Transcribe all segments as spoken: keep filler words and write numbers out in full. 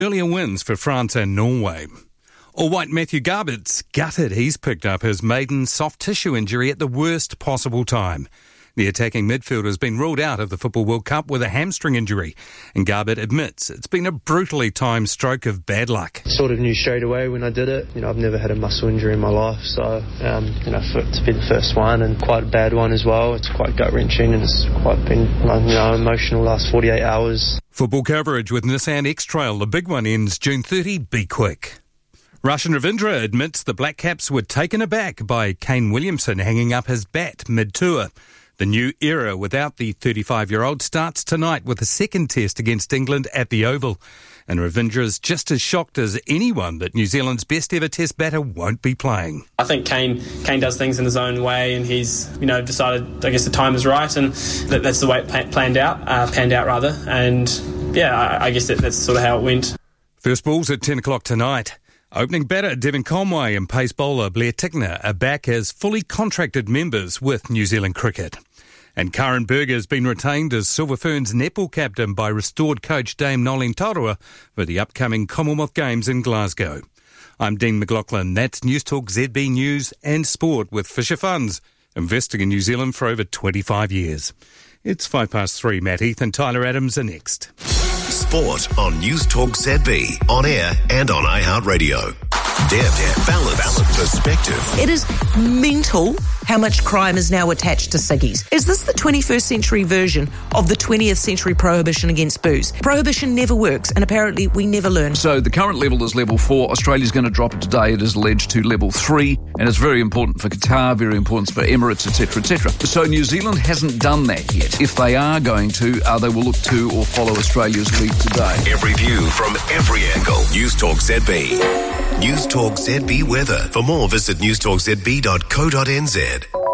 Earlier wins for France and Norway. All-white Matthew Garbutt's gutted he's picked up his maiden soft tissue injury at the worst possible time. The attacking midfielder has been ruled out of the Football World Cup with a hamstring injury, and Garbutt admits it's been a brutally timed stroke of bad luck. Sort of knew straight away when I did it. You know, I've never had a muscle injury in my life, so um, you know, for it to be the first one and quite a bad one as well, it's quite gut-wrenching and it's quite been you know emotional last forty-eight hours. Football coverage with Nissan X-Trail. The big one ends June thirtieth. Be quick. Russian Ravindra admits the Black Caps were taken aback by Kane Williamson hanging up his bat mid-tour. The new era without the thirty-five-year-old starts tonight with a second test against England at the Oval. And Ravindra is just as shocked as anyone that New Zealand's best-ever test batter won't be playing. I think Kane Kane does things in his own way, and he's you know decided, I guess, the time is right, and that, that's the way it planned out, uh, panned out rather. And yeah, I, I guess that, that's sort of how it went. First ball's at ten o'clock tonight. Opening batter Devon Conway and pace bowler Blair Tickner are back as fully contracted members with New Zealand Cricket. And Karen Berger has been retained as Silver Ferns netball captain by restored coach Dame Nolene Taurua for the upcoming Commonwealth Games in Glasgow. I'm Dean McLaughlin. That's News Talk Z B News and Sport with Fisher Funds, investing in New Zealand for over twenty-five years. It's five past three. Matt Heath and Tyler Adams are next. Sport on News Talk Z B, on air and on iHeartRadio. Deb, balance, balance, perspective. It is mental how much crime is now attached to ciggies. Is this the twenty-first century version of the twentieth century prohibition against booze? Prohibition never works, and apparently we never learn. So the current level is level four. Australia's going to drop it today. It is alleged to level three, and it's very important for Qatar, very important for Emirates, et cetera, et cetera. So New Zealand hasn't done that yet. If they are going to, uh, they will look to or follow Australia's lead today. Every view from every angle. News Talk Z B. News Talk Z B weather. For more, visit news talk z b dot co dot n z.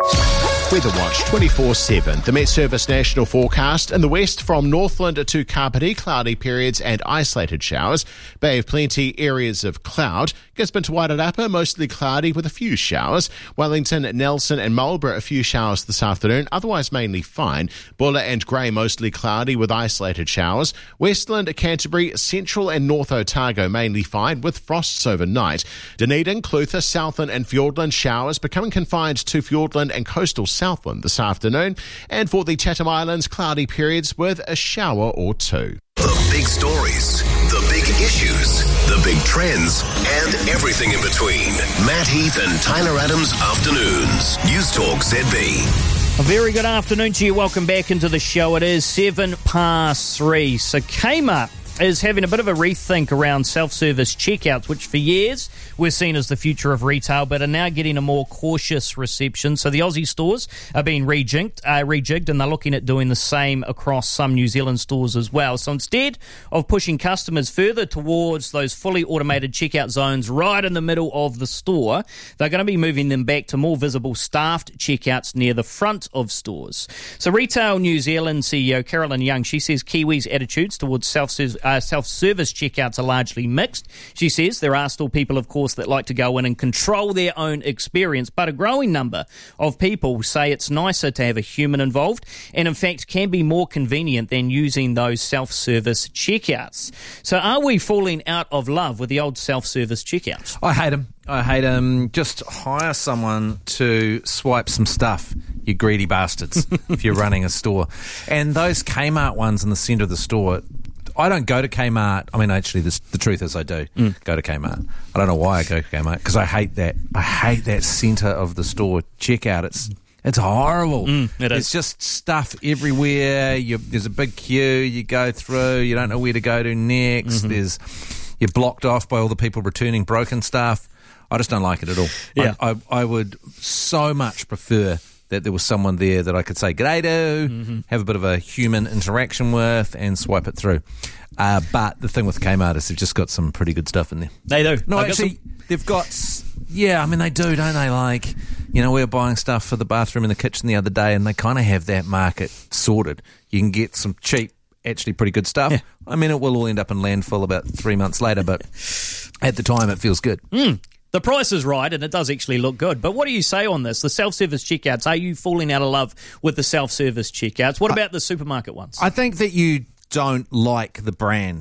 Weather Watch twenty-four seven. The Met Service National Forecast. In the west, from Northland to Kapiti, cloudy periods and isolated showers. Bay of Plenty, areas of cloud. Gisborne to Wairarapa, mostly cloudy with a few showers. Wellington, Nelson and Marlborough, a few showers this afternoon. Otherwise mainly fine. Bulla and Grey, mostly cloudy with isolated showers. Westland, Canterbury, Central and North Otago, mainly fine with frosts overnight. Dunedin, Clutha, Southland and Fiordland, showers becoming confined to Fiordland and coastal Southland this afternoon. And for the Chatham Islands, cloudy periods with a shower or two. The big stories, the big issues, the big trends, and everything in between. Matt Heath and Tyler Adams Afternoons. News Talk Z B. A very good afternoon to you. Welcome back into the show. It is seven past three. So Kmart is having a bit of a rethink around self-service checkouts, which for years were seen as the future of retail, but are now getting a more cautious reception. So the Aussie stores are being rejigged, uh, rejigged, and they're looking at doing the same across some New Zealand stores as well. So instead of pushing customers further towards those fully automated checkout zones right in the middle of the store, they're going to be moving them back to more visible staffed checkouts near the front of stores. So Retail New Zealand C E O Carolyn Young, she says Kiwis' attitudes towards self-service Uh, self-service checkouts are largely mixed. She says there are still people, of course, that like to go in and control their own experience, but a growing number of people say it's nicer to have a human involved and, in fact, can be more convenient than using those self-service checkouts. So are we falling out of love with the old self-service checkouts? I hate them. I hate them. Just hire someone to swipe some stuff, you greedy bastards, if you're running a store. And those Kmart ones in the centre of the store, I don't go to Kmart. I mean, actually, this, the truth is I do mm. go to Kmart. I don't know why I go to Kmart, because I hate that. I hate that centre of the store checkout. It's it's horrible. Mm, it It's is. just stuff everywhere. You, there's a big queue. You go through. You don't know where to go to next. Mm-hmm. There's You're blocked off by all the people returning broken stuff. I just don't like it at all. Yeah. I, I, I would so much prefer that there was someone there that I could say g'day to, mm-hmm. have a bit of a human interaction with, and swipe it through. Uh, but the thing with Kmart is they've just got some pretty good stuff in there. They do. No, They've actually, got some... they've got... Yeah, I mean, they do, don't they? Like, you know, we were buying stuff for the bathroom and the kitchen the other day, and they kind of have that market sorted. You can get some cheap, actually pretty good stuff. Yeah. I mean, it will all end up in landfill about three months later, but at the time it feels good. Mm. The price is right, and it does actually look good. But what do you say on this? The self-service checkouts, are you falling out of love with the self-service checkouts? What about I, the supermarket ones? I think that you don't like the brand.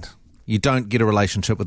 You don't get a relationship with